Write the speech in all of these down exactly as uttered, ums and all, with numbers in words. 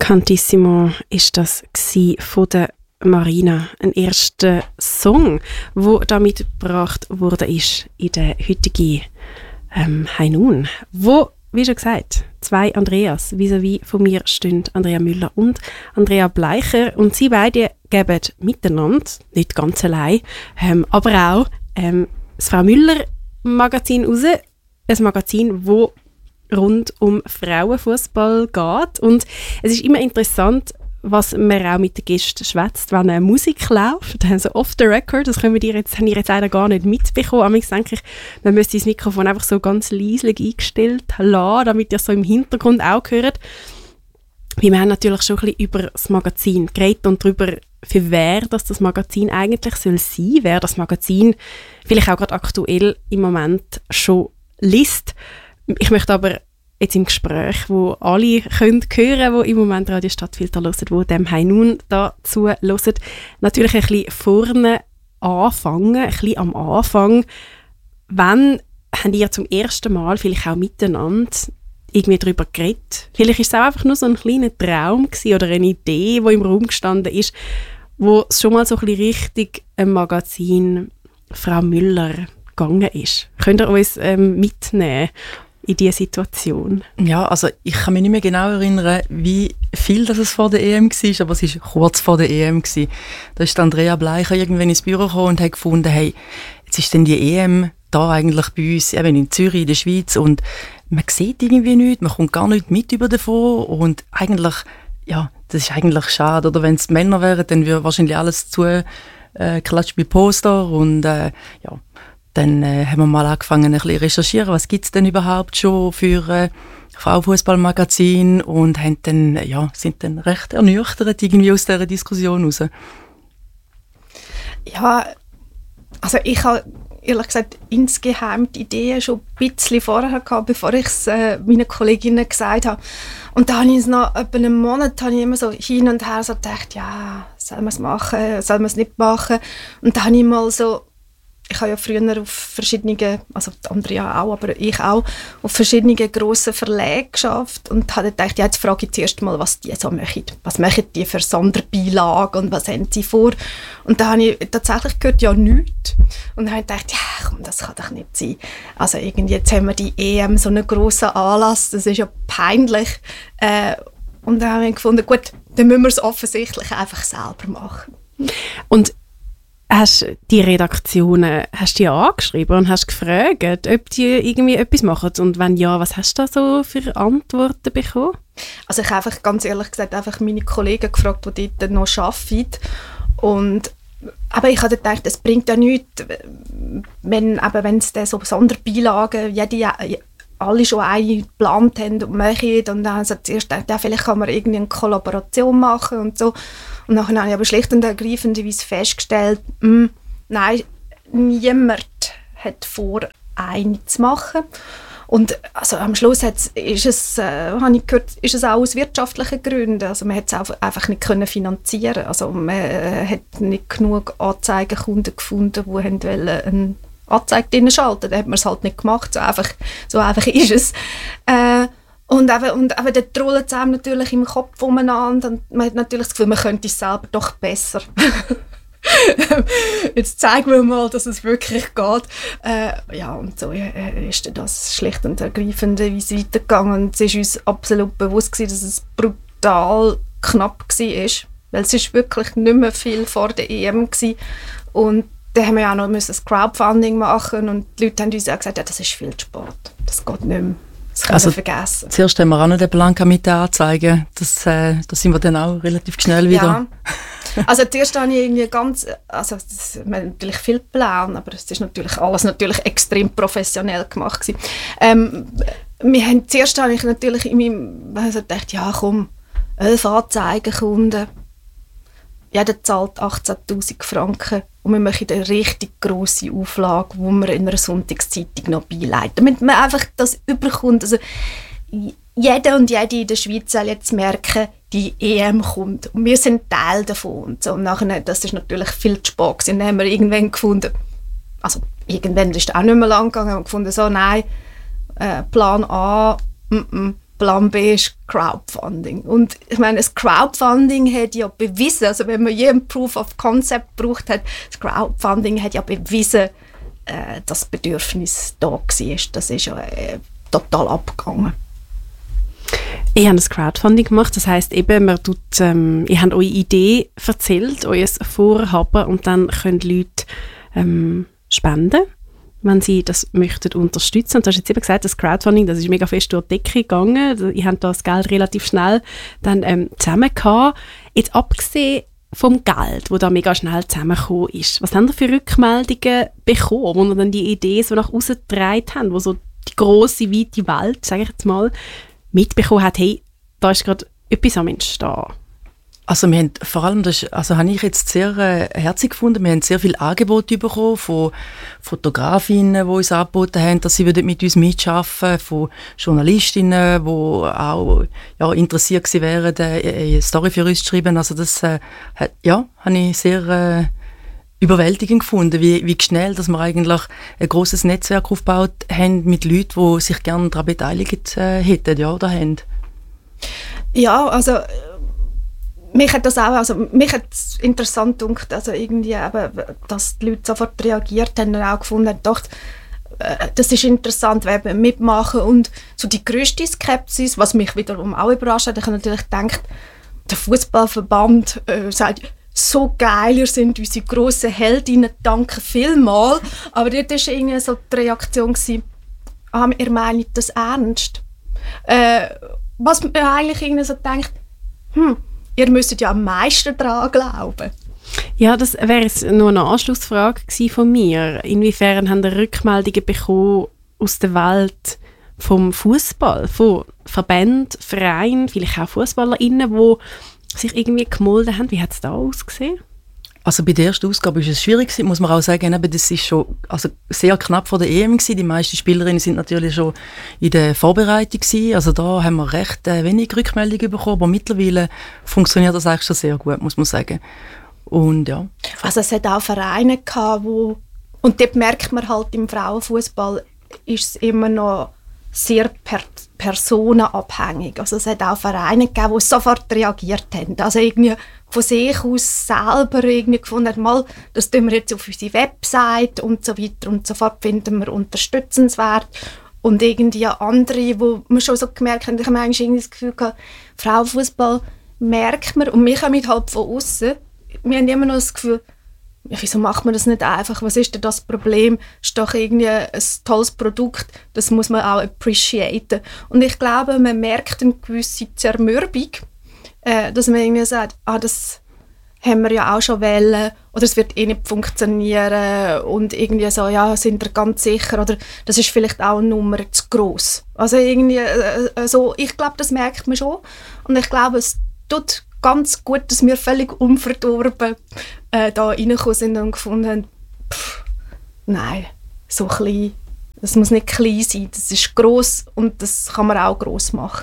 Cantissimo ist das von der Marina, ein erster Song, der da mitgebracht wurde ist in der heutigen ähm, High Noon, wo, wie schon gesagt, zwei Andreas vis-à-vis von mir stehen, Andrea Müller und Andrea Bleicher, und sie beide geben miteinander, nicht ganz allein, ähm, aber auch ähm, das Frau Müller Magazin raus, ein Magazin, wo rund um Frauenfußball geht, und es ist immer interessant, was man auch mit den Gästen schwätzt, wenn eine Musik läuft, so off the record, das können wir dir jetzt, haben wir jetzt leider gar nicht mitbekommen. Aber ich denke, man müsste das Mikrofon einfach so ganz leise eingestellt lassen, damit ihr so im Hintergrund auch hört. Wir haben natürlich schon ein bisschen über das Magazin geredet und darüber, für wer das, das Magazin eigentlich soll sein, wer das Magazin vielleicht auch gerade aktuell im Moment schon liest. Ich möchte aber jetzt im Gespräch, wo alle können hören, die im Moment Radio Stadtfilter hören, die dem High Noon dazu hören, natürlich ein bisschen vorne anfangen, ein bisschen am Anfang. Wann habt ihr zum ersten Mal vielleicht auch miteinander irgendwie darüber geredet? Vielleicht ist es auch einfach nur so ein kleiner Traum gewesen oder eine Idee, die im Raum gestanden ist, wo es schon mal so ein bisschen richtig ein Magazin Frau Müller gegangen ist. Könnt ihr uns ähm, mitnehmen in diese Situation? Ja, also ich kann mich nicht mehr genau erinnern, wie viel das es vor der E M war, aber es war kurz vor der E M. Da ist Andrea Bleicher irgendwann ins Büro gekommen und hat gefunden, hey, jetzt ist denn die E M da eigentlich bei uns, eben in Zürich, in der Schweiz, und man sieht irgendwie nichts, man kommt gar nicht mit über davon, und eigentlich, ja, das ist eigentlich schade, oder wenn es Männer wären, dann würde wahrscheinlich alles zu äh, klatscht mit Poster, und äh, ja, dann äh, haben wir mal angefangen, ein bisschen recherchieren, was gibt es denn überhaupt schon für äh, Frauenfußballmagazin, und haben dann, äh, ja, sind dann recht ernüchtert irgendwie aus dieser Diskussion raus. Ja, also ich habe ehrlich gesagt insgeheim die Idee schon ein bisschen vorher gehabt, bevor ich es äh, meinen Kolleginnen gesagt habe. Und da habe ich es nach etwa einem Monat habe ich immer so hin und her so gedacht, ja, soll man es machen, soll man es nicht machen. Und da habe ich mal so, ich habe ja früher auf verschiedenen, also Andrea auch, aber ich auch, auf verschiedenen grossen Verlagen gearbeitet und habe gedacht, ja, jetzt frage ich zuerst mal, was die so machen. Was machen die für Sonderbeilagen und was haben sie vor? Und da habe ich tatsächlich gehört, ja, nichts. Und dann habe ich gedacht, ja, komm, das kann doch nicht sein. Also irgendwie, jetzt haben wir die E M, so einen grossen Anlass, das ist ja peinlich. Äh, und dann habe ich gefunden, gut, dann müssen wir es offensichtlich einfach selber machen. Und hast die Redaktionen, hast die angeschrieben und hast gefragt, ob die irgendwie etwas machen? Und wenn ja, was hast du da so für Antworten bekommen? Also ich habe einfach, ganz ehrlich gesagt, einfach meine Kollegen gefragt, die dort noch arbeiten. Und, aber ich habe gedacht, es bringt ja nichts, wenn, wenn es so Sonderbeilagen, jede, alle schon eine geplant haben und machen. Und dann haben sie zuerst gedacht, ja, vielleicht kann man irgendwie eine Kollaboration machen und so. Und dann habe ich aber schlicht und ergreifend festgestellt, mh, nein, niemand hat vor, eine zu machen. Und also am Schluss ist es, äh, habe ich gehört, ist es auch aus wirtschaftlichen Gründen. Also man hat es einfach nicht können finanzieren. Also man äh, hat nicht genug Anzeigenkunden gefunden, die haben wollen, eine Anzeige drin schalten. Da hat man es halt nicht gemacht. So einfach, so einfach ist es. Äh, Und eben, und eben dort trollen es einem natürlich im Kopf umeinander und man hat natürlich das Gefühl, man könnte es selber doch besser. Jetzt zeigen wir mal, dass es wirklich geht. Äh, ja, und so äh, ist das schlicht und ergreifend weitergegangen. Und es ist uns absolut bewusst gewesen, dass es brutal knapp war. Weil es ist wirklich nicht mehr viel vor der E M war. Und dann haben wir ja auch noch das Crowdfunding machen und die Leute haben uns auch gesagt, ja, das ist viel zu spät. Das geht nicht mehr. Das können also, wir vergessen. Zuerst haben wir auch noch den Blanca mit den Anzeigen. Das, äh, da sind wir dann auch relativ schnell wieder. Ja. Also zuerst habe ich irgendwie ganz, also das, wir haben natürlich viel Plan, aber es ist natürlich alles natürlich extrem professionell gemacht gewesen. Ähm, wir haben, zuerst habe ich natürlich in meinem, also gedacht, ja komm, elf Anzeigenkunden, jeder zahlt achtzehntausend Franken und wir machen eine richtig grosse Auflage, die wir in einer Sonntagszeitung noch beileiten, damit man einfach das überkommt. Also jeder und jede in der Schweiz soll jetzt merken, die E M kommt und wir sind Teil davon. Und, so. Und nachher, das ist natürlich viel zu spät gewesen. Dann haben wir irgendwann gefunden, also irgendwann ist es auch nicht mehr lang gegangen, haben wir gefunden, so nein, äh, Plan A, mm -mm, Plan B ist Crowdfunding. Und ich meine, das Crowdfunding hat ja bewiesen, also wenn man je ein Proof of Concept gebraucht hat, das Crowdfunding hat ja bewiesen, äh, dass das Bedürfnis da war. Das ist ja äh, total abgegangen. Ich habe das Crowdfunding gemacht, das heisst eben, man tut, ähm, ihr habt eure Idee erzählt, euer Vorhaben, und dann können Leute ähm, spenden, wenn sie das möchten unterstützen. Und du hast jetzt eben gesagt, das Crowdfunding, das ist mega fest durch die Decke gegangen. Ihr habt das Geld relativ schnell dann ähm, zusammen gehabt. Jetzt abgesehen vom Geld, das da mega schnell zusammengekommen ist, was habt ihr für Rückmeldungen bekommen, wo ihr dann die Idee so nach außen getragen habt, wo so die grosse, weite Welt, sage ich jetzt mal, mitbekommen hat, hey, da ist gerade etwas am Entstehen? Also wir haben vor allem, das also habe ich jetzt sehr äh, herzig gefunden, wir haben sehr viele Angebote bekommen von Fotografinnen, die uns angeboten haben, dass sie mit uns mitarbeiten würden, von Journalistinnen, die auch ja, interessiert gewesen wären, äh, eine Story für uns zu schreiben. Also das äh, hat, ja, habe ich sehr äh, überwältigend gefunden, wie, wie schnell, dass wir eigentlich ein grosses Netzwerk aufgebaut haben mit Leuten, die sich gerne daran beteiligt äh, hätten, ja, oder haben. Ja, also mich hat das auch, also mich hat es interessant gedacht, also irgendwie eben, dass die Leute sofort reagiert haben und auch gefunden haben, doch, äh, das ist interessant, wenn wir mitmachen. Und so die grösste Skepsis, was mich wiederum auch überrascht hat, ich habe natürlich gedacht, der Fußballverband äh, sagt, so geil, ihr seid unsere grossen Heldinnen, danke vielmals. Aber dort war irgendwie so die Reaktion, ah, ihr meint das ernst? Äh, was man eigentlich irgendwie so denkt, hm, ihr müsstet ja am meisten daran glauben. Ja, das wäre jetzt nur eine Anschlussfrage gewesen von mir. Inwiefern haben ihr Rückmeldungen bekommen aus der Welt vom Fußball, von Verbänden, Vereinen, vielleicht auch FußballerInnen, die sich irgendwie gemolden haben? Wie hat es da ausgesehen? Also bei der ersten Ausgabe war es schwierig, muss man auch sagen, aber das ist schon also sehr knapp vor der E M gewesen. Die meisten Spielerinnen sind natürlich schon in der Vorbereitung gewesen. Also da haben wir recht äh, wenig Rückmeldungen bekommen, aber mittlerweile funktioniert das eigentlich schon sehr gut, muss man sagen. Und ja. Also es hat auch Vereine gehabt, wo, und dort merkt man halt, im Frauenfußball ist es immer noch sehr per personenabhängig. Also es hat auch Vereine gegeben, die sofort reagiert haben. Also irgendwie von sich aus selber irgendwie gefunden haben, mal, das tun wir jetzt auf unsere Website und so weiter und so fort, finden wir unterstützenswert. Und irgendwie andere, wo wir schon so gemerkt haben, ich habe eigentlich irgendwie das Gefühl gehabt, Frauenfußball merkt man, und wir kommen halt von außen, wir haben immer noch das Gefühl, ja, wieso macht man das nicht einfach? Was ist denn das Problem? Das ist doch irgendwie ein tolles Produkt, das muss man auch appreciaten. Und ich glaube, man merkt eine gewisse Zermürbung, äh, dass man irgendwie sagt, ah, das haben wir ja auch schon wollen, oder es wird eh nicht funktionieren, und irgendwie so, ja, sind wir ganz sicher, oder das ist vielleicht auch eine Nummer zu gross. Also irgendwie äh, so, ich glaube, das merkt man schon, und ich glaube, es tut ganz gut, dass wir völlig unverdorben äh, da reingekommen sind und gefunden haben, pff, nein, so klein, das muss nicht klein sein, das ist gross und das kann man auch gross machen.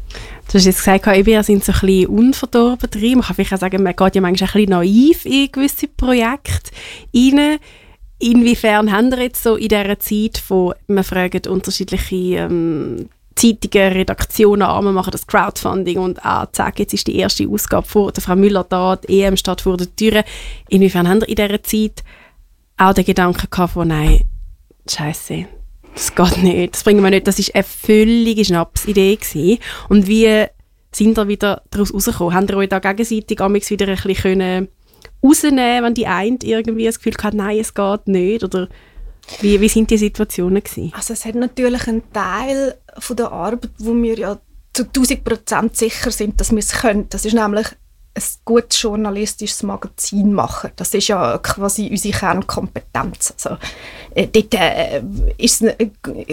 Du hast jetzt gesagt, wir sind so ein bisschen unverdorben drin. Man kann vielleicht auch sagen, man geht ja manchmal ein bisschen naiv in gewisse Projekte rein. Inwiefern haben wir jetzt so in dieser Zeit, wo man fragt unterschiedliche ähm, Zeitungen, Redaktionen an, wir machen das Crowdfunding und ah, zack, jetzt ist die erste Ausgabe vor der Frau Müller da, die E M steht vor der Tür. Inwiefern haben wir in dieser Zeit auch den Gedanken gehabt von, nein, Scheiße, das geht nicht, das bringen wir nicht, das war eine völlige Schnapsidee gewesen. Und wie sind wir wieder daraus rausgekommen? Haben wir euch da gegenseitig amigs wieder ein bisschen rausnehmen, wenn die eine irgendwie das Gefühl hat, nein, es geht nicht, oder Wie, wie sind die Situationen gewesen? Also es hat natürlich einen Teil von der Arbeit, wo wir ja zu tausend Prozent sicher sind, dass wir es können. Das ist nämlich ein gutes journalistisches Magazin machen. Das ist ja quasi unsere Kernkompetenz. Also, äh, dort äh, ist äh,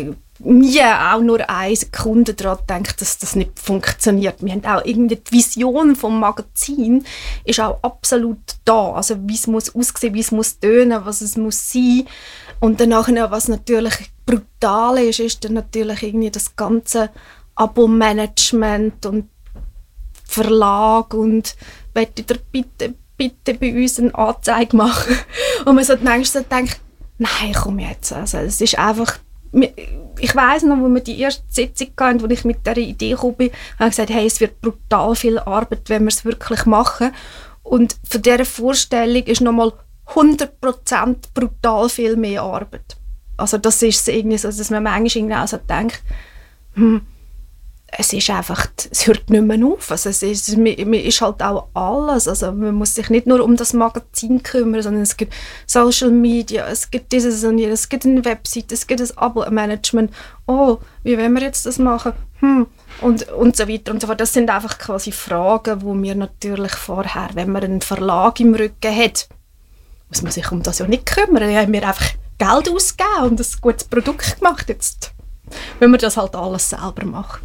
nie auch nur eine Sekunde daran gedacht, dass das nicht funktioniert. Wir haben auch irgendwie die Vision vom Magazin ist auch absolut da. Also wie es muss aussehen, wie es muss tönen, was es muss sein. Und danach, was natürlich brutal ist, ist dann natürlich irgendwie das ganze Abo-Management und Verlag und «Wollt ihr bitte, bitte bei uns eine Anzeige machen?» Und man so manchmal so denkt, nein, komm jetzt. Also, es ist einfach, ich weiss noch, wo wir die erste Sitzung hatten, wo ich mit dieser Idee gekommen bin, habe ich gesagt, hey, es wird brutal viel Arbeit, wenn wir es wirklich machen. Und von dieser Vorstellung ist nochmal hundert Prozent brutal viel mehr Arbeit. Also das ist irgendwie so, dass man manchmal irgendwie auch so denkt, hm, es ist einfach, es hört nicht mehr auf. Also es ist, man, man ist halt auch alles. Also man muss sich nicht nur um das Magazin kümmern, sondern es gibt Social Media, es gibt dieses und jenes, es gibt eine Website, es gibt ein Abo-Management. Oh, wie wollen wir jetzt das machen? Hm. Und, und so weiter und so fort. Das sind einfach quasi Fragen, die wir natürlich vorher, wenn man einen Verlag im Rücken hat, muss man sich um das ja nicht kümmern. Dann haben wir einfach Geld ausgegeben und ein gutes Produkt gemacht. Jetzt, wenn wir das halt alles selber machen.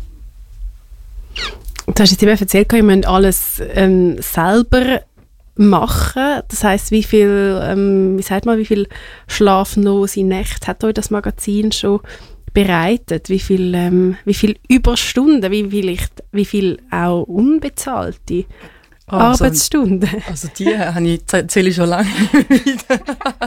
Du hast jetzt eben erzählt, ihr müsst alles ähm, selber machen. Das heisst, wie viel, ähm, wie sagt man, wie viel schlaflose Nächte hat euch das Magazin schon bereitet? Wie viel, ähm, wie viel Überstunden, wie vielleicht, wie viel auch unbezahlte also, Arbeitsstunden? Also die habe ich, zähle ich schon lange wieder.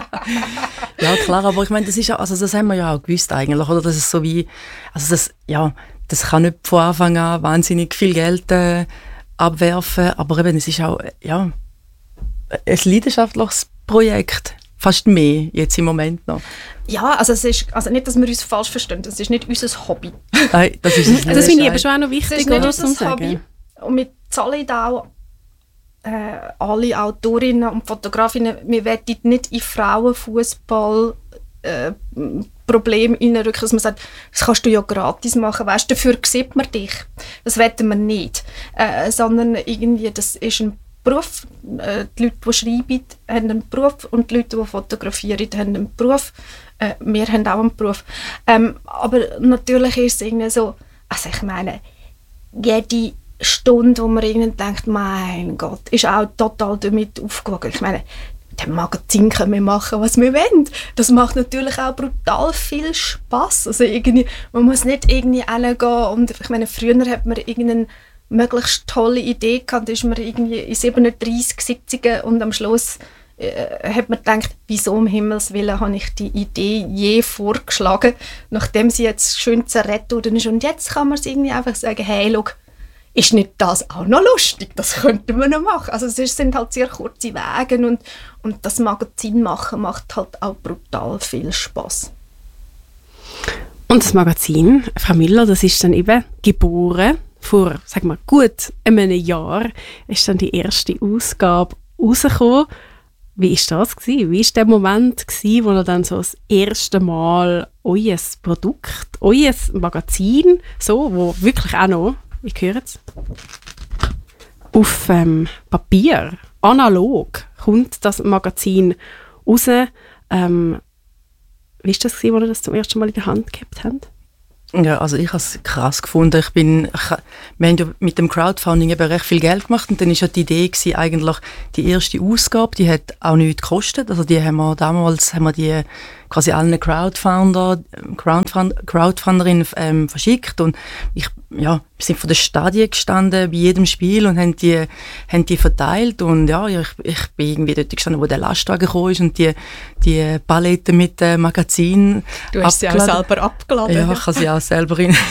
Ja klar, aber ich meine, das ist ja, also das haben wir ja auch gewusst eigentlich, oder? Das ist so wie, also das, ja, das kann nicht von Anfang an wahnsinnig viel Geld äh, abwerfen, aber eben, es ist auch, ja, ein leidenschaftliches Projekt. Fast mehr, jetzt im Moment noch. Ja, also es ist, also nicht, dass wir uns falsch verstehen, das ist nicht unser Hobby. Nein, das ist es nicht. Das finde ich aber schon auch noch wichtig, oder? Das ist nicht unser Hobby. Und wir zahlen auch äh, alle Autorinnen und Fotografinnen, wir wollen nicht in Frauenfußball äh, Problem reinrücken, dass man sagt, das kannst du ja gratis machen, weißt, dafür sieht man dich. Das wollen wir nicht. Äh, sondern irgendwie, das ist ein Beruf. Äh, die Leute, die schreiben, haben einen Beruf und die Leute, die fotografieren, haben einen Beruf. Äh, wir haben auch einen Beruf. Ähm, aber natürlich ist es irgendwie so, also ich meine, jede Stunde, wo man irgendwie denkt, mein Gott, ist auch total damit aufgewogen. Ich meine, dem Magazin können wir machen, was wir wollen. Das macht natürlich auch brutal viel Spass. Also irgendwie, man muss nicht irgendwie hingehen und ich meine, früher hat man irgendeine möglichst tolle Idee gehabt, da ist man irgendwie in siebenunddreissig Sitzungen und am Schluss äh, hat man gedacht, wieso um Himmels Willen habe ich die Idee je vorgeschlagen, nachdem sie jetzt schön zerrät worden ist. Und jetzt kann man es irgendwie einfach sagen, hey, schau, ist nicht das auch noch lustig? Das könnten wir noch machen. Also es sind halt sehr kurze Wege und, und das Magazin machen macht halt auch brutal viel Spass. Und das Magazin, Frau Müller, das ist dann eben geboren. Vor, sag mal, gut einem Jahr ist dann die erste Ausgabe rausgekommen. Wie war das gewesen? Wie war der Moment gewesen, wo ihr dann so das erste Mal euer Produkt, euer Magazin, so, wo wirklich auch noch, ich höre es, auf ähm, Papier, analog, kommt das Magazin raus. Ähm, wie war das gewesen, wo ihr das zum ersten Mal in der Hand gehabt habt? Ja, also ich habe es krass gefunden. Ich bin, ich, wir haben ja mit dem Crowdfunding eben recht viel Geld gemacht und dann war ja die Idee gewesen, eigentlich die erste Ausgabe, die hat auch nichts gekostet. Also die haben wir damals haben wir die quasi allen Crowdfunder, Crowdfund, Crowdfunderinnen ähm, verschickt und ich, ja, wir sind vor den Stadien gestanden bei jedem Spiel und haben die, haben die verteilt und ja, ich, ich bin irgendwie dort gestanden, wo der Lastwagen gekommen ist und die, die Paletten mit dem Magazin Du hast abgeladen. Sie auch selber abgeladen? Ja, ich habe sie auch selber rein.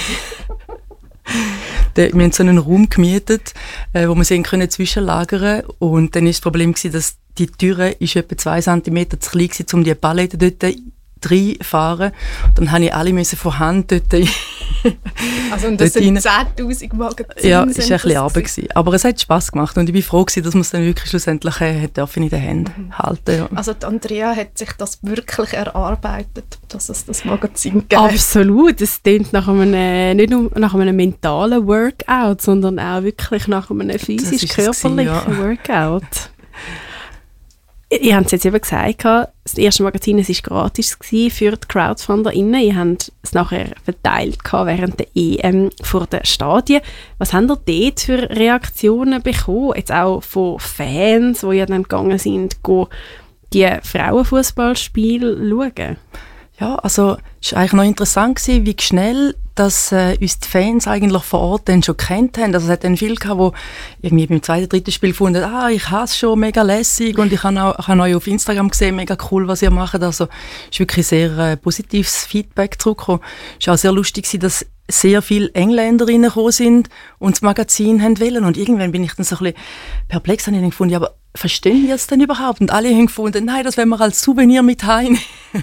Wir haben so einen Raum gemietet, wo wir sie können zwischenlagern konnten und dann war das Problem, dass die Türe ist etwa zwei Zentimeter zu klein war, um die Paletten dort reinzufahren. Dann musste ich alle von Hand dort Also und das sind zehntausend Magazine. Ja, es war ein bisschen Arbeit. Aber es hat Spass gemacht und ich war froh, dass man es dann wirklich schlussendlich äh, in den Händen mhm. halten. Ja. Also die Andrea hat sich das wirklich erarbeitet, dass es das Magazin gibt. Absolut, es klingt nach einem, nicht nur nach einem mentalen Workout, sondern auch wirklich nach einem physisch-körperlichen ja. Workout. Ihr habt es jetzt eben gesagt, das erste Magazin war gratis für die CrowdfunderInnen. Ihr habt es nachher verteilt während der E M vor den Stadien. Was habt ihr dort für Reaktionen bekommen? Jetzt auch von Fans, die ja dann gegangen sind, die Frauenfußballspiele schauen? Ja, also es war eigentlich noch interessant gewesen, wie schnell dass äh, uns die Fans eigentlich vor Ort dann schon kennt haben. Also es hat dann viele gehabt, die irgendwie beim zweiten, dritten Spiel gefunden haben, ah, ich hasse schon, mega lässig und ich habe auch, ich habe euch auf Instagram gesehen, mega cool, was ihr macht. Also es ist wirklich sehr äh, positives Feedback zurückgekommen. Es war auch sehr lustig gewesen, dass sehr viele Engländer reingekommen sind und das Magazin haben wollen. Und irgendwann bin ich dann so ein bisschen perplex und ich dann gefunden, ja, aber verstehen wir es denn überhaupt? Und alle haben gefunden, nein, das wollen wir als Souvenir mit heim.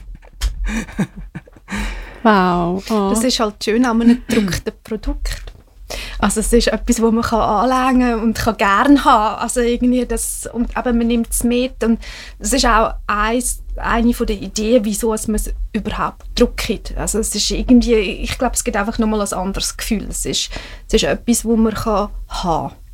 Wow. Oh. Das ist halt schön an einem gedruckten Produkt. Also es ist etwas, das man kann anlegen und kann gerne haben. Also irgendwie das, und, aber man nimmt es mit. Und das ist auch eins, eine der Ideen, wieso man es überhaupt druckt. Also es ist irgendwie, ich glaube, es gibt einfach nochmal ein anderes Gefühl. Es ist, es ist etwas, das man kann haben kann.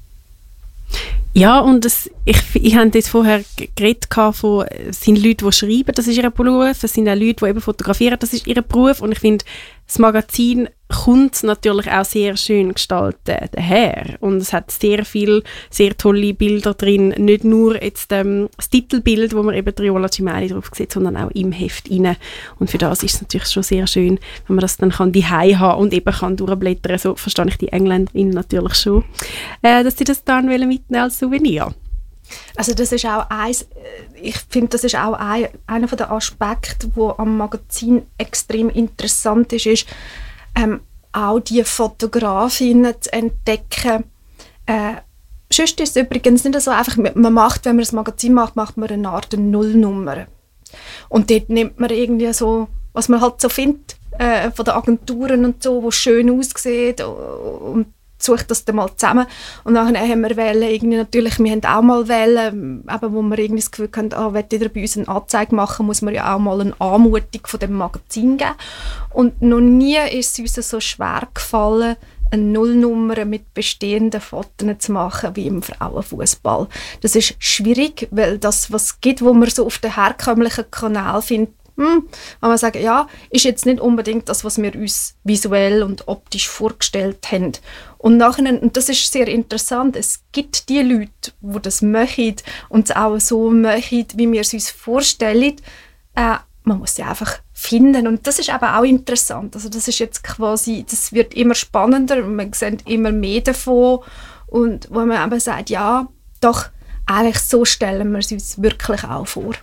Ja, und das, ich, ich habe jetzt vorher geredet von, es sind Leute, die schreiben, das ist ihr Beruf, es sind auch Leute, die eben fotografieren, das ist ihr Beruf, und ich finde, das Magazin kommt natürlich auch sehr schön gestaltet daher und es hat sehr viele, sehr tolle Bilder drin, nicht nur jetzt ähm, das Titelbild, wo man eben Triola Cimeli drauf sieht, sondern auch im Heft rein, und für das ist es natürlich schon sehr schön, wenn man das dann kann daheim haben und eben kann durchblättern, so verstehe ich die Engländerinnen natürlich schon, äh, dass sie das dann mitnehmen als Souvenir. Also das ist auch eins, ich finde, das ist auch ein, einer der Aspekte, der am Magazin extrem interessant ist, ist ähm, auch die Fotografinnen zu entdecken. Äh, sonst ist es übrigens nicht so einfach, man macht, wenn man ein Magazin macht, macht man eine Art Nullnummer. Und dort nimmt man irgendwie so, was man halt so findet, äh, von den Agenturen und so, wo schön aussieht und sucht das dann mal zusammen. Und dann haben wir Wellen, irgendwie natürlich, wir haben auch mal Wellen, eben, wo wir irgendwie das Gefühl haben, ah, wenn ihr bei uns eine Anzeige machen, muss man ja auch mal eine Anmutung von dem Magazin geben. Und noch nie ist es uns so schwer gefallen, eine Nullnummer mit bestehenden Fotos zu machen wie im Frauenfußball. Das ist schwierig, weil das, was es gibt, wo man so auf den herkömmlichen Kanal findet, hm, kann man sagen, ja, ist jetzt nicht unbedingt das, was wir uns visuell und optisch vorgestellt haben. Und nachher, und das ist sehr interessant, es gibt die Leute, die das möchten und es auch so möchten, wie wir es uns vorstellen. Äh, man muss sie einfach finden, und das ist aber auch interessant. Also das ist jetzt quasi, das wird immer spannender und man sieht immer mehr davon, und wo man eben sagt, ja, doch, eigentlich so stellen wir es uns wirklich auch vor.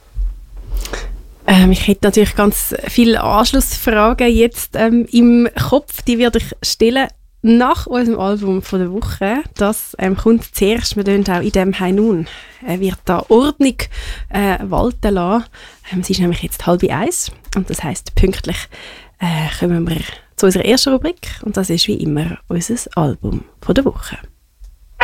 Ähm, ich hätte natürlich ganz viele Anschlussfragen jetzt ähm, im Kopf, die werde ich stellen nach unserem Album von der Woche. Das ähm, kommt zuerst, wir tun auch in dem «High Noon», äh, wird da Ordnung äh, walten lassen. Ähm, es ist nämlich jetzt halb eins und das heisst, pünktlich äh, kommen wir zu unserer ersten Rubrik, und das ist wie immer unser Album von der Woche.